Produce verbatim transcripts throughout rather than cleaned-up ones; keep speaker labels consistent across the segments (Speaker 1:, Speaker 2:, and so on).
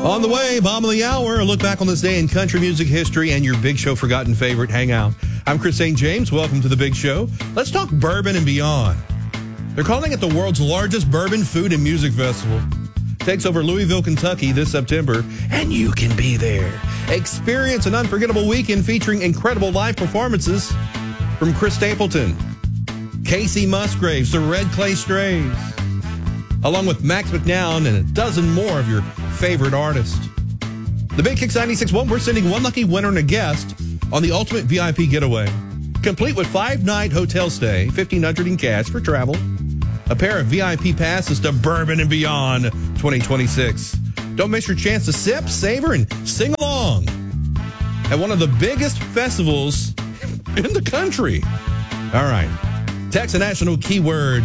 Speaker 1: On the way, Bomb of the Hour, a look back on this day in country music history and your Big Show forgotten favorite hangout. I'm Chris Saint James. Welcome to the Big Show. Let's talk bourbon and beyond. They're calling it the world's largest bourbon food and music festival. Takes over Louisville, Kentucky this September, and you can be there. Experience an unforgettable weekend featuring incredible live performances from Chris Stapleton, Casey Musgraves, the Red Clay Strays, along with Max McNown and a dozen more of your favorite artists. The Big Kicks ninety-six point one, we're sending one lucky winner and a guest on the ultimate V I P getaway, complete with five-night hotel stay, fifteen hundred dollars in cash for travel, a pair of V I P passes to Bourbon and Beyond twenty twenty-six. Don't miss your chance to sip, savor, and sing along at one of the biggest festivals in the country. All right. Text a national keyword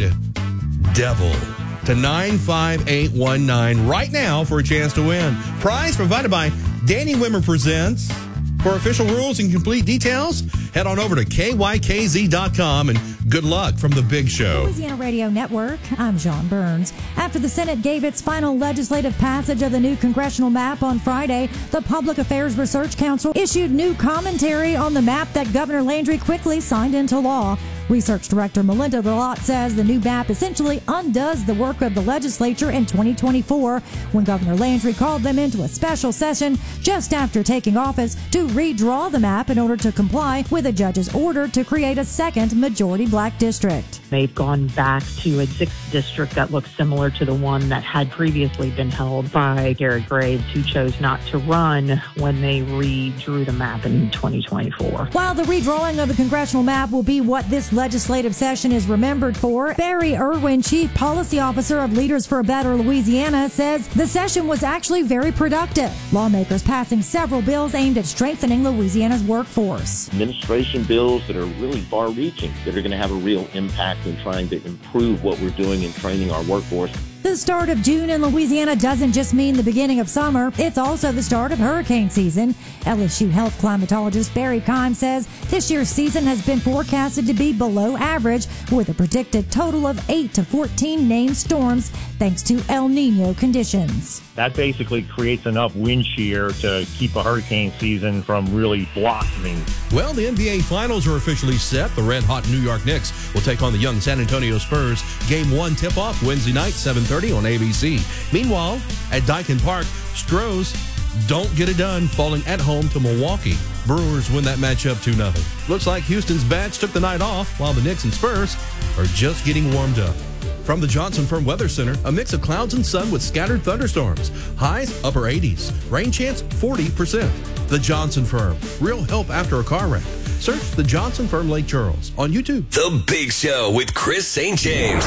Speaker 1: devil to nine five eight one nine right now for a chance to win. Prize provided by Danny Wimmer Presents. For official rules and complete details, head on over to K Y K Z dot com, and good luck from the Big Show.
Speaker 2: Louisiana Radio Network, I'm John Burns. After the Senate gave its final legislative passage of the new congressional map on Friday, the Public Affairs Research Council issued new commentary on the map that Governor Landry quickly signed into law. Research Director Melinda Delott says the new map essentially undoes the work of the legislature in twenty twenty-four when Governor Landry called them into a special session just after taking office to redraw the map in order to comply with a judge's order to create a second majority black district.
Speaker 3: They've gone back to a sixth district that looks similar to the one that had previously been held by Garrett Graves, who chose not to run when they redrew the map in twenty twenty-four.
Speaker 2: While the redrawing of the congressional map will be what this legislative session is remembered for, Barry Irwin, Chief Policy Officer of Leaders for a Better Louisiana, says the session was actually very productive. Lawmakers passing several bills aimed at strengthening Louisiana's workforce.
Speaker 4: Administration bills that are really far-reaching, that are going to have a real impact in trying to improve what we're doing in training our workforce.
Speaker 2: The start of June in Louisiana doesn't just mean the beginning of summer. It's also the start of hurricane season. L S U health climatologist Barry Keim says this year's season has been forecasted to be below average, with a predicted total of eight to fourteen named storms thanks to El Nino conditions.
Speaker 5: That basically creates enough wind shear to keep a hurricane season from really blossoming.
Speaker 1: Well, the N B A Finals are officially set. The red-hot New York Knicks will take on the young San Antonio Spurs. Game one tip-off Wednesday night, seven thirty on A B C. Meanwhile, at Daikin Park, Stros don't get it done, falling at home to Milwaukee. Brewers win that matchup two nothing. Looks like Houston's bats took the night off, while the Knicks and Spurs are just getting warmed up. From the Johnson Firm Weather Center, a mix of clouds and sun with scattered thunderstorms. Highs upper eighties. Rain chance forty percent. The Johnson Firm. Real help after a car wreck. Search the Johnson Firm Lake Charles on YouTube.
Speaker 6: The Big Show with Chris Saint James.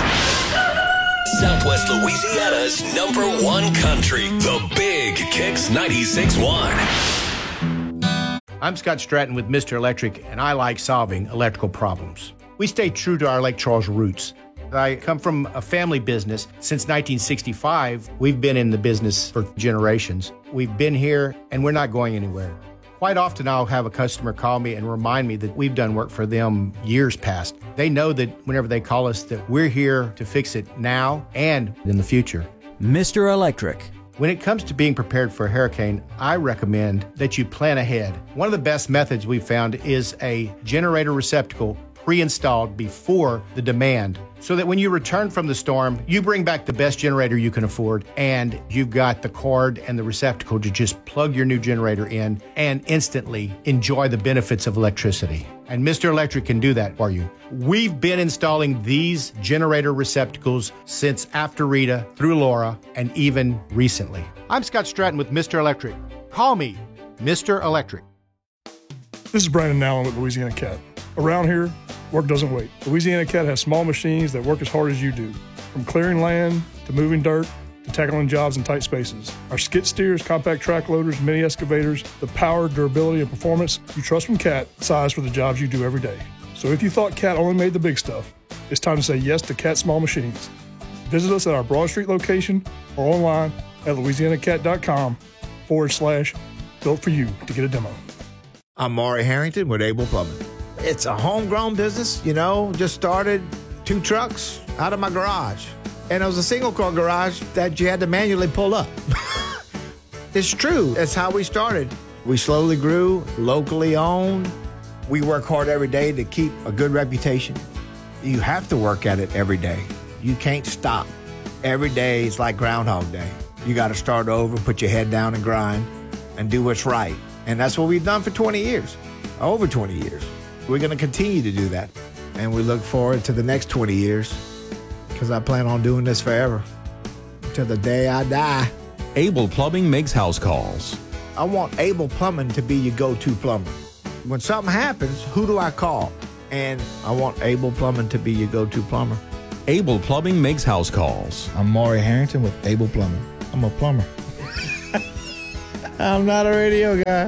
Speaker 6: Southwest Louisiana's number one country. The Big Kicks ninety-six point one.
Speaker 7: I'm Scott Stratton with Mister Electric, and I like solving electrical problems. We stay true to our Lake Charles roots. I come from a family business. Since nineteen sixty-five, we've been in the business for generations. We've been here, and we're not going anywhere. Quite often, I'll have a customer call me and remind me that we've done work for them years past. They know that whenever they call us, that we're here to fix it now and in the future.
Speaker 8: Mister Electric.
Speaker 7: When it comes to being prepared for a hurricane, I recommend that you plan ahead. One of the best methods we've found is a generator receptacle pre-installed before the demand, so that when you return from the storm, you bring back the best generator you can afford, and you've got the cord and the receptacle to just plug your new generator in and instantly enjoy the benefits of electricity. And Mister Electric can do that for you. We've been installing these generator receptacles since after Rita, through Laura, and even recently. I'm Scott Stratton with Mister Electric. Call me Mister Electric.
Speaker 9: This is Brandon Allen with Louisiana Cat. Around here, work doesn't wait. Louisiana Cat has small machines that work as hard as you do, from clearing land to moving dirt to tackling jobs in tight spaces. Our skid steers, compact track loaders, mini excavators, the power, durability, and performance you trust from Cat, size for the jobs you do every day. So if you thought Cat only made the big stuff, it's time to say yes to Cat Small Machines. Visit us at our Broad Street location or online at louisianacat.com forward slash built for you to get a demo.
Speaker 10: I'm Maury Harrington with Able Plumbing. It's a homegrown business, you know, just started two trucks out of my garage. And it was a single car garage that you had to manually pull up. It's true. That's how we started. We slowly grew, locally owned. We work hard every day to keep a good reputation. You have to work at it every day. You can't stop. Every day is like Groundhog Day. You got to start over, put your head down and grind and do what's right. And that's what we've done for twenty years, over twenty years. We're going to continue to do that. And we look forward to the next twenty years because I plan on doing this forever till the day I die.
Speaker 8: Able Plumbing makes house calls.
Speaker 10: I want Able Plumbing to be your go-to plumber. When something happens, who do I call? And I want Able Plumbing to be your go-to plumber.
Speaker 8: Able Plumbing makes house calls.
Speaker 10: I'm Maury Harrington with Able Plumbing. I'm a plumber. I'm not a radio guy.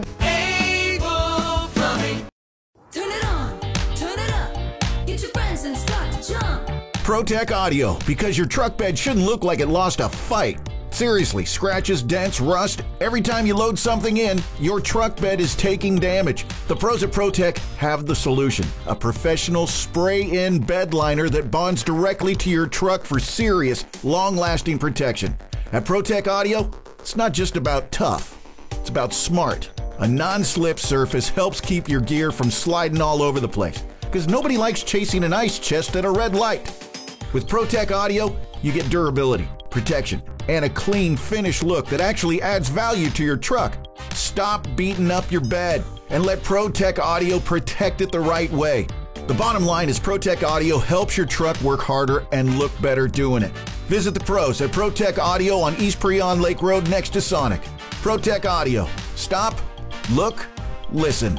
Speaker 11: Able Plumbing. Turn it on, turn it up. Get your friends and start to jump.
Speaker 12: ProTech Audio, because your truck bed shouldn't look like it lost a fight. Seriously, scratches, dents, rust. Every time you load something in, your truck bed is taking damage. The pros at ProTech have the solution. A professional spray-in bed liner that bonds directly to your truck for serious, long-lasting protection. At ProTech Audio, it's not just about tough. It's about smart. A non-slip surface helps keep your gear from sliding all over the place. Because nobody likes chasing an ice chest at a red light. With ProTech Audio, you get durability, protection, and a clean, finished look that actually adds value to your truck. Stop beating up your bed and let ProTech Audio protect it the right way. The bottom line is ProTech Audio helps your truck work harder and look better doing it. Visit the pros at ProTech Audio on East Preon Lake Road next to Sonic. ProTech Audio. Stop, look, listen.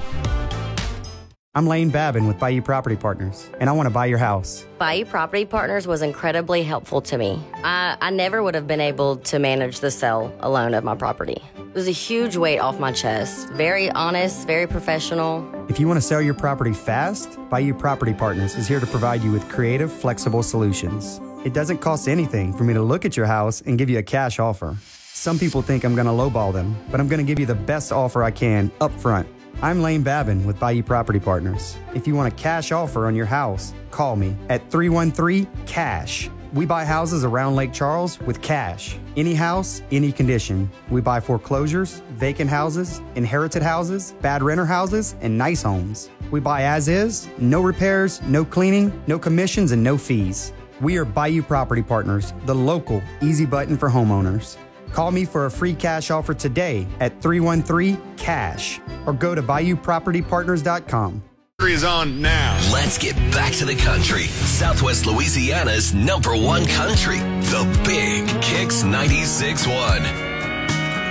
Speaker 13: I'm Lane Babin with Bayou Property Partners, and I want to buy your house.
Speaker 14: Bayou Property Partners was incredibly helpful to me. I, I never would have been able to manage the sale alone of my property. It was a huge weight off my chest. Very honest, very professional.
Speaker 13: If you want to sell your property fast, Bayou Property Partners is here to provide you with creative, flexible solutions. It doesn't cost anything for me to look at your house and give you a cash offer. Some people think I'm going to lowball them, but I'm going to give you the best offer I can up front. I'm Lane Babin with Bayou Property Partners. If you want a cash offer on your house, call me at three one three, CASH. We buy houses around Lake Charles with cash. Any house, any condition. We buy foreclosures, vacant houses, inherited houses, bad renter houses, and nice homes. We buy as is, no repairs, no cleaning, no commissions, and no fees. We are Bayou Property Partners, the local easy button for homeowners. Call me for a free cash offer today at three one three, CASH or go to bayou property partners dot com.
Speaker 6: Is on now. Let's get back to the country. Southwest Louisiana's number one country. The Big Kicks ninety-six point one.